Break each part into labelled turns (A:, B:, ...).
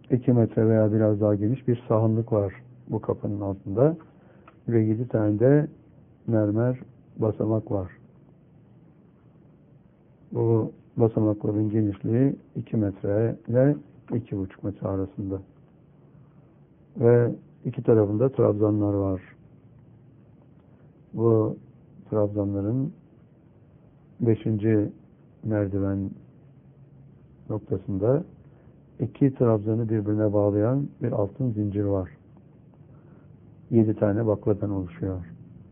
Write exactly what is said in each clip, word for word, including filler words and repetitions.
A: iki metre veya biraz daha geniş bir sahanlık var bu kapının altında. Ve yedi tane de mermer basamak var. Bu basamakların genişliği iki metre ile iki buçuk metre arasında. Ve iki tarafında trabzanlar var. Bu trabzanların beşinci merdiven noktasında iki trabzanı birbirine bağlayan bir altın zincir var. Yedi tane bakladan oluşuyor.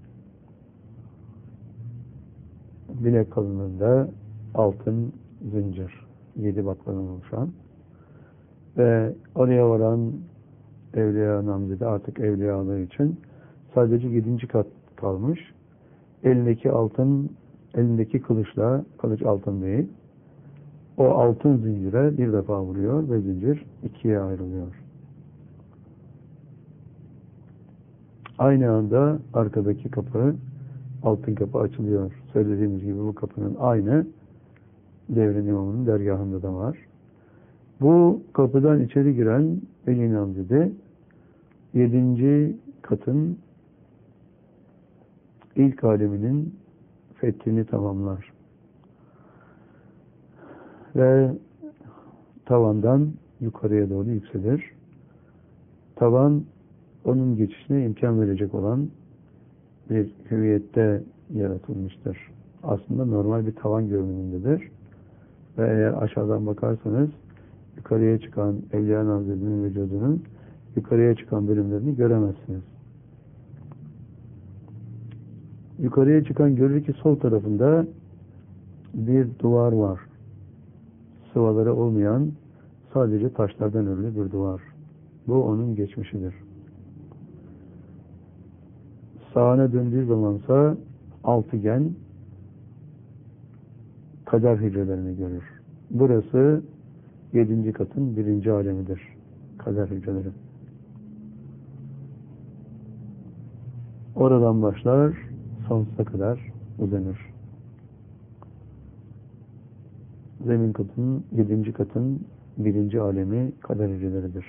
A: Bilek kalınlığında altın zincir. Yedi bakladan oluşan. Ve oraya varan Evliya namzede artık evliyalığı için sadece yedinci kat kalmış. Elindeki altın, elindeki kılıçla, kılıç altın değil, o altın zincire bir defa vuruyor ve zincir ikiye ayrılıyor. Aynı anda arkadaki kapı, altın kapı açılıyor. Söylediğimiz gibi bu kapının aynı Devrin İmamı'nın dergahında da var. Bu kapıdan içeri giren Veli Namzede yedinci katın ilk aleminin fethini tamamlar. Ve tavandan yukarıya doğru yükselir. Tavan onun geçişine imkan verecek olan bir hüviyette yaratılmıştır. Aslında normal bir tavan görünümündedir. Ve eğer aşağıdan bakarsanız yukarıya çıkan Evliya Namzede'nin vücudunun yukarıya çıkan bölümlerini göremezsiniz. Yukarıya çıkan görülür ki sol tarafında bir duvar var. Sıvaları olmayan sadece taşlardan örülü bir duvar. Bu onun geçmişidir. Sağına döndüğü zamansa altıgen kader hücrelerini görür. Burası yedinci katın birinci alemidir. Kader hücreleri. Oradan başlar, sonsuza kadar uzanır. Zemin katın, yedinci katın birinci alemi kader hücreleridir.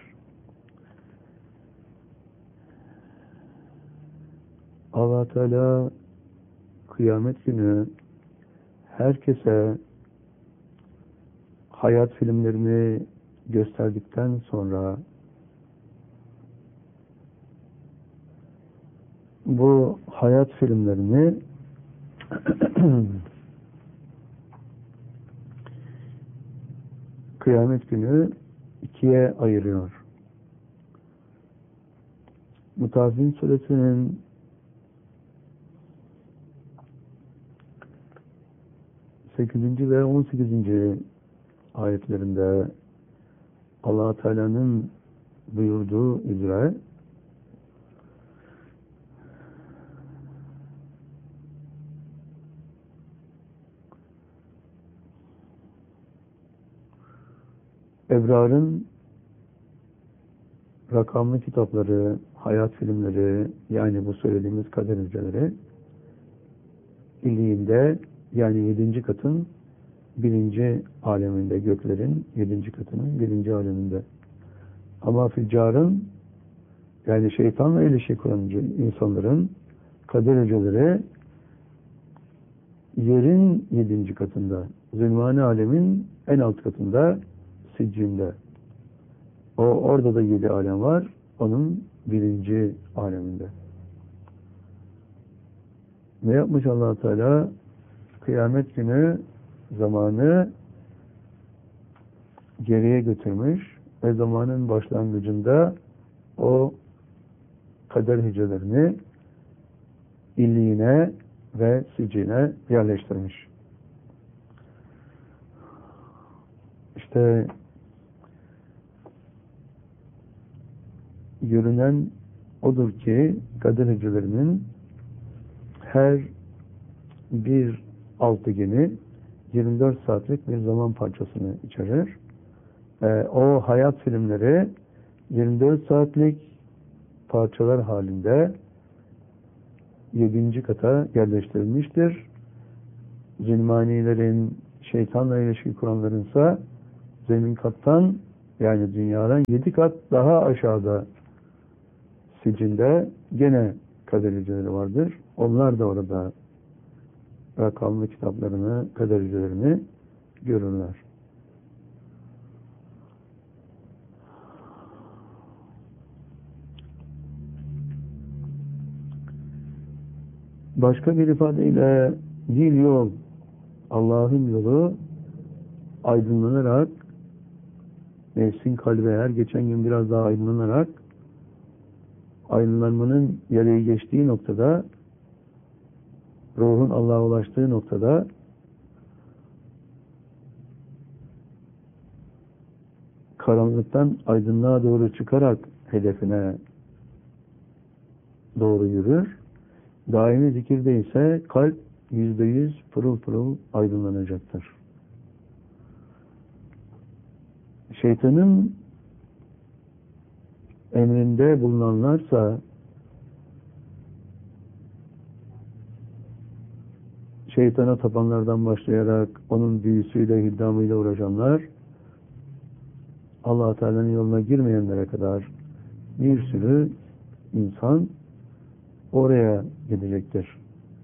A: Allah Teala kıyamet günü herkese hayat filmlerini gösterdikten sonra bu hayat filmlerini kıyamet günü ikiye ayırıyor. Mutafifin suresinin sekizinci ve on sekizinci ayetlerinde Allah Teala'nın buyurduğu üzere Ebrar'ın rakamlı kitapları, hayat filmleri, yani bu söylediğimiz kader hücreleri illiğinde, yani yedinci katın birinci aleminde, göklerin yedinci katının birinci aleminde. Ama füccarın, yani şeytanla ilişki kuran insanların kader hücreleri yerin yedinci katında, zulmani alemin en alt katında, siccinde. O orada da yedi alem var. Onun birinci aleminde. Ne yapmış Allah Teala? Kıyamet günü zamanı geriye götürmüş ve zamanın başlangıcında o kader hücrelerini illiğine ve sicine yerleştirmiş. İşte görünen odur ki kader hücrelerinin her bir altıgeni yirmi dört saatlik bir zaman parçasını içerir. Ee, o hayat filmleri yirmi dört saatlik parçalar halinde yedinci kata yerleştirilmiştir. Zulmanilerin, şeytanla ilişki kuranlarınsa zemin kattan Yani dünyadan yedi kat daha aşağıda sicinde gene kader hücreleri vardır. Onlar da orada rakamlı kitaplarını, kader hücrelerini görürler. Başka bir ifadeyle bir yol, Allah'ın yolu aydınlanarak, nefsin kalbi her geçen gün biraz daha aydınlanarak, aydınlanmanın yarıyı geçtiği noktada, ruhun Allah'a ulaştığı noktada, karanlıktan aydınlığa doğru çıkarak hedefine doğru yürür. Daimi zikirde ise kalp yüzde yüz pırıl pırıl aydınlanacaktır. Şeytanın emrinde bulunanlarsa, şeytana tapanlardan başlayarak onun büyüsüyle, hüddamıyla uğraşanlar, Allah-u Teala'nın yoluna girmeyenlere kadar bir sürü insan oraya gidecektir.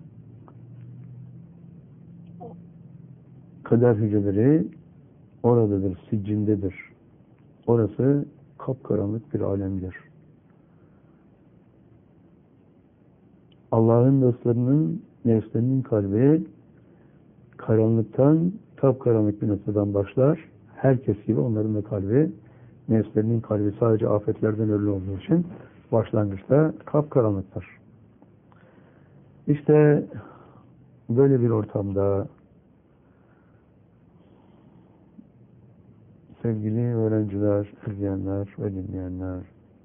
A: Kader hücreleri oradadır, siccindedir. Orası kapkaranlık bir alemdir. Allah'ın dostlarının, nefslerinin kalbi karanlıktan, kapkaranlık bir noktadan başlar. Herkes gibi onların da kalbi, nefslerinin kalbi sadece afetlerden ölü olduğu için başlangıçta kapkaranlıktır. İşte böyle bir ortamda sevgili öğrenciler, izleyenler ve dinleyenler,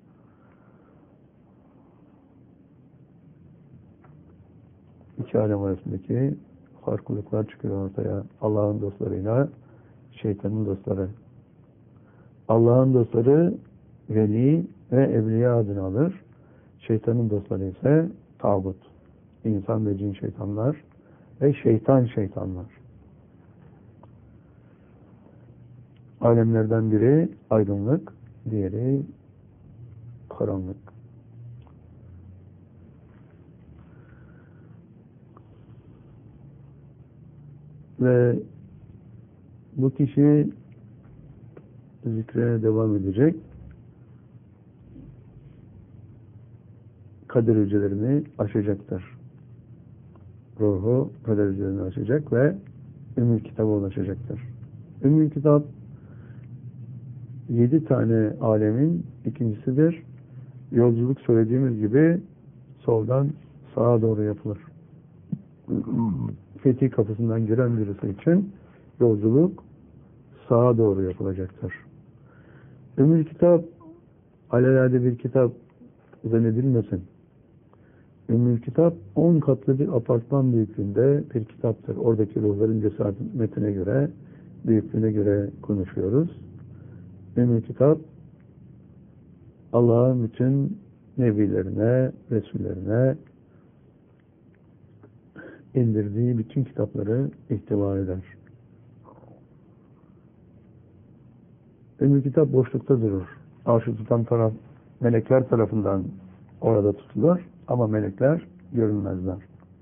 A: iki alem arasındaki farklılıklar çıkıyor ortaya. Allah'ın dostlarıyla şeytanın dostları. Allah'ın dostları veli ve evliya adını alır. Şeytanın dostları ise tağut. İnsan ve cin şeytanlar ve şeytan şeytanlar. Alemlerden biri aydınlık, diğeri karanlık. Ve bu kişi zikre devam edecek. Kader hücrelerini aşacaktır. Ruhu kader hücrelerini aşacak ve Ümmül Kitap'a ulaşacaktır. Ümmül Kitap yedi tane alemin ikincisidir. Yolculuk söylediğimiz gibi soldan sağa doğru yapılır. Fetih kapısından giren birisi için yolculuk sağa doğru yapılacaktır. Ümmül Kitap alelade bir kitap zannedilmesin. Ümmül Kitap on katlı bir apartman büyüklüğünde bir kitaptır. Oradaki ruhların cesaretine göre, büyüklüğüne göre konuşuyoruz. Ümmül Kitap Allah'ın bütün nebilerine, resullerine indirdiği bütün kitapları ihtiva eder. Ümmül Kitap boşlukta durur. Arşı tutan taraf melekler tarafından orada tutulur ama melekler görünmezler.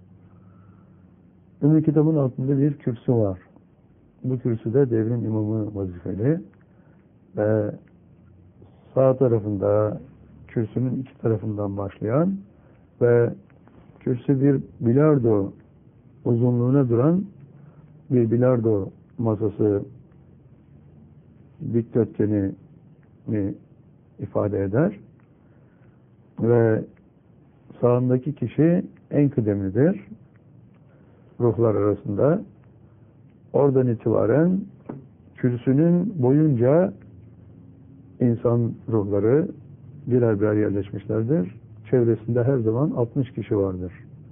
A: Ümmül Kitab'ın altında bir kürsü var. Bu kürsüde devrin imamı vazifeli ve sağ tarafında kürsünün iki tarafından başlayan ve kürsü bir bilardo uzunluğuna duran bir bilardo masası dikdörtgeni ifade eder ve sağındaki kişi en kıdemlidir ruhlar arasında. Oradan itibaren kürsünün boyunca insan ruhları birer birer yerleşmişlerdir. Çevresinde her zaman altmış kişi vardır.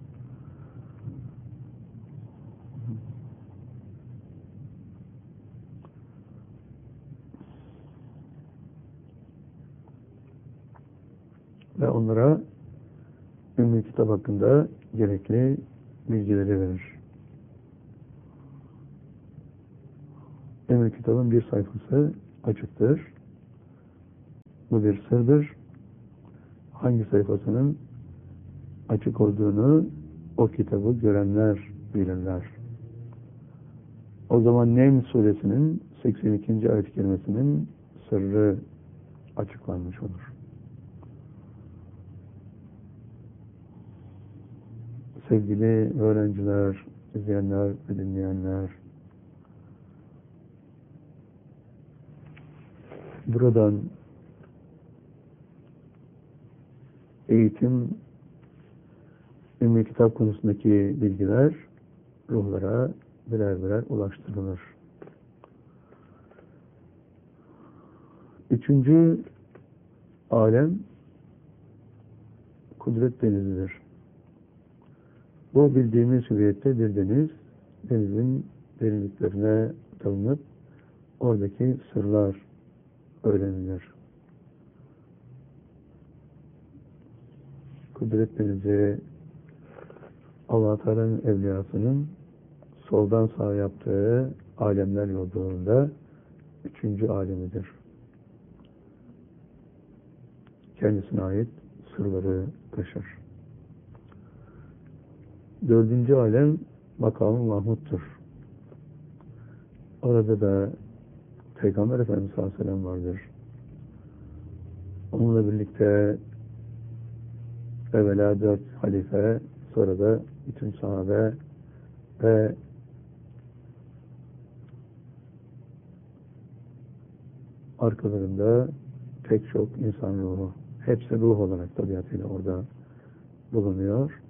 A: Ve onlara Ümmül Kitap hakkında gerekli bilgileri verir. Ümmül Kitab'ın bir sayfası açıktır. Bu bir sırdır. Hangi sayfasının açık olduğunu o kitabı görenler bilirler. O zaman Neml suresinin seksen ikinci ayet-i kerimesinin sırrı açıklanmış olur. Sevgili öğrenciler, izleyenler ve dinleyenler, buradan eğitim, Ümmü Kitap konusundaki bilgiler ruhlara birer birer ulaştırılır. Üçüncü alem kudret denizidir. Bu bildiğimiz hüviyette bir deniz, denizin derinliklerine dalınıp oradaki sırlar öğrenilir. Kudret denizi Allah-u Teala'nın evliyasının soldan sağa yaptığı alemler yolculuğunda üçüncü alemidir. Kendisine ait sırları taşır. Dördüncü alem makam-ı Mahmud'dur. Orada da Peygamber Efendimiz sallallahu aleyhi ve sellem vardır. Onunla birlikte evvela dört halife, sonra da bütün sahabe ve arkalarında pek çok insan ruhu. Hepsi ruh olarak tabiatıyla orada bulunuyor.